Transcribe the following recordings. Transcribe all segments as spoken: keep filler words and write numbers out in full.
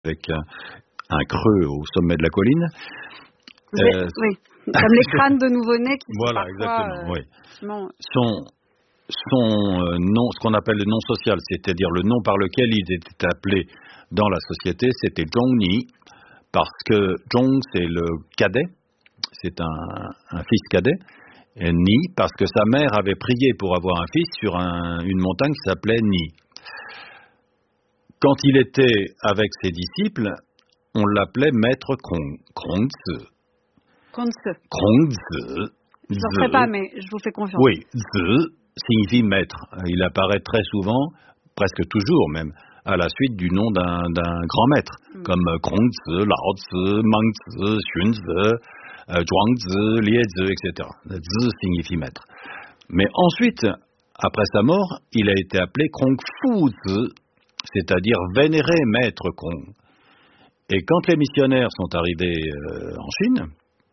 avec un, un creux au sommet de la colline. Euh, oui, comme les crânes de nouveau-nés qui voilà, sont parfois... exactement, euh, oui. Non. Son, son euh, nom, ce qu'on appelle le nom social, c'est-à-dire le nom par lequel ils étaient appelés dans la société, c'était Zhongni, parce que Zhong, c'est le cadet, c'est un, un fils cadet, et Ni, parce que sa mère avait prié pour avoir un fils sur un, une montagne qui s'appelait Ni. Quand il était avec ses disciples, on l'appelait Maître Krong, Krongzi. Krongzi. Krongzi. Je ne ferai pas, mais je vous fais confiance. Oui, Zi signifie maître. Il apparaît très souvent, presque toujours même, à la suite du nom d'un, d'un grand maître, mm. comme Krongzi, Laozi, Mangzi, Xunzi, Zhuangzi, Liezi, et cetera. Zi signifie maître. Mais ensuite, après sa mort, il a été appelé Krongfuzi, c'est-à-dire vénéré maître Krong. Et quand les missionnaires sont arrivés euh, en Chine,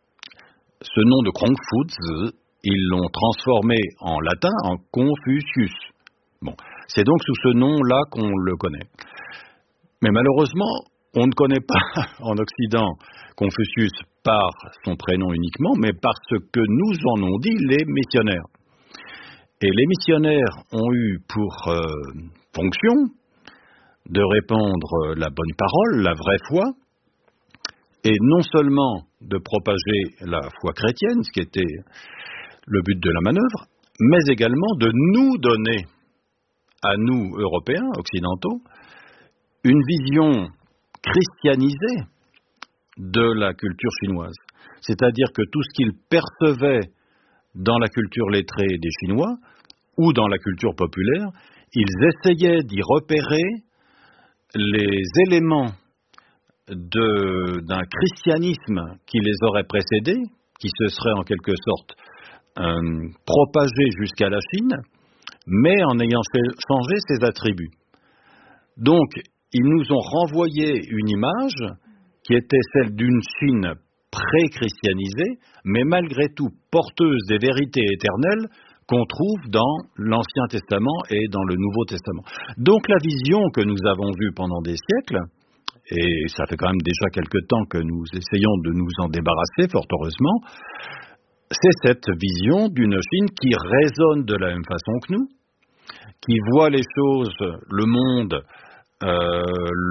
ce nom de Krongfuzi, ils l'ont transformé en latin en Confucius. Bon, c'est donc sous ce nom-là qu'on le connaît. Mais malheureusement, on ne connaît pas en Occident Confucius par son prénom uniquement, mais par ce que nous en ont dit les missionnaires. Et les missionnaires ont eu pour euh, fonction de répandre la bonne parole, la vraie foi, et non seulement de propager la foi chrétienne, ce qui était le but de la manœuvre, mais également de nous donner, à nous, Européens, occidentaux, une vision christianisée de la culture chinoise. C'est-à-dire que tout ce qu'ils percevaient dans la culture lettrée des Chinois, ou dans la culture populaire, ils essayaient d'y repérer les éléments de, d'un christianisme qui les aurait précédés, qui se serait en quelque sorte euh, propagé jusqu'à la Chine, mais en ayant changé ses attributs. Donc, ils nous ont renvoyé une image qui était celle d'une Chine pré-christianisée, mais malgré tout porteuse des vérités éternelles qu'on trouve dans l'Ancien Testament et dans le Nouveau Testament. Donc la vision que nous avons vue pendant des siècles, et ça fait quand même déjà quelque temps que nous essayons de nous en débarrasser, fort heureusement, c'est cette vision d'une Chine qui raisonne de la même façon que nous, qui voit les choses, le monde, euh,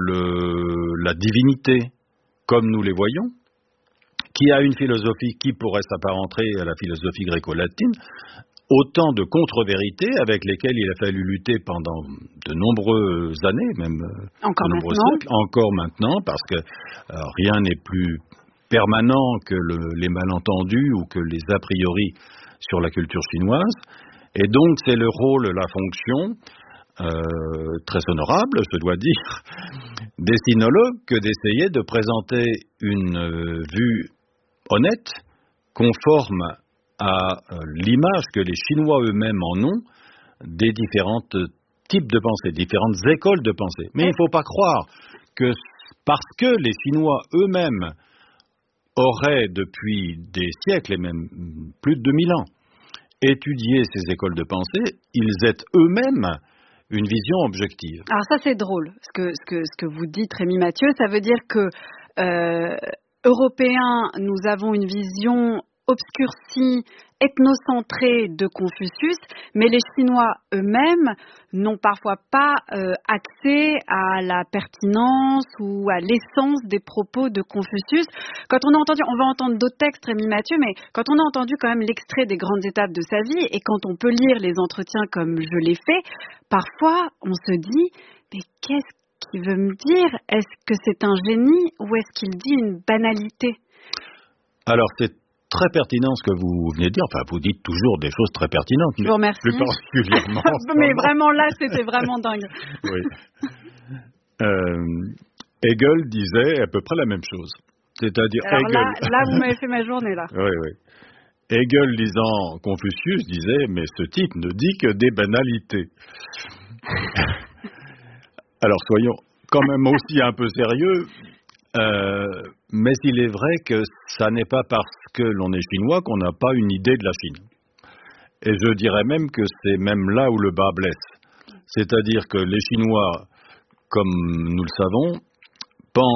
le, la divinité, comme nous les voyons, qui a une philosophie qui pourrait s'apparenter à la philosophie gréco-latine, autant de contre-vérités avec lesquelles il a fallu lutter pendant de nombreuses années, même encore de nombreux maintenant. siècles, encore maintenant, parce que euh, rien n'est plus permanent que le, les malentendus ou que les a priori sur la culture chinoise. Et donc c'est le rôle, la fonction, euh, très honorable, je dois dire, des sinologues que d'essayer de présenter une euh, vue honnête, conforme à euh, l'image que les Chinois eux-mêmes en ont des différents types de pensée, différentes écoles de pensée. Mais il ne faut pas croire que parce que les Chinois eux-mêmes auraient depuis des siècles et même plus de deux mille ans étudié ces écoles de pensée, ils aient eux-mêmes une vision objective. Alors ça c'est drôle, ce que, ce que, ce que vous dites Rémi Mathieu, ça veut dire que euh, Européens, nous avons une vision obscurcie, ethnocentrée de Confucius, mais les Chinois eux-mêmes n'ont parfois pas euh, accès à la pertinence ou à l'essence des propos de Confucius. Quand on a entendu, on va entendre d'autres textes, Rémi Mathieu, mais quand on a entendu quand même l'extrait des grandes étapes de sa vie, et quand on peut lire les entretiens comme je l'ai fait, parfois on se dit, mais qu'est-ce qu'il veut me dire? Est-ce que c'est un génie ou est-ce qu'il dit une banalité? Alors c'est très pertinent ce que vous venez de dire. Enfin, vous dites toujours des choses très pertinentes. Je vous remercie. Plus particulièrement. Mais vraiment là, c'était vraiment dingue. Oui. Euh, Hegel disait à peu près la même chose. C'est-à-dire Alors Hegel. Là, là, vous m'avez fait ma journée là. Oui, oui. Hegel lisant Confucius disait, mais ce type ne dit que des banalités. Alors soyons quand même aussi un peu sérieux. Euh, mais il est vrai que ça n'est pas parce que l'on est chinois qu'on n'a pas une idée de la Chine. Et je dirais même que c'est même là où le bas blesse. C'est-à-dire que les Chinois, comme nous le savons,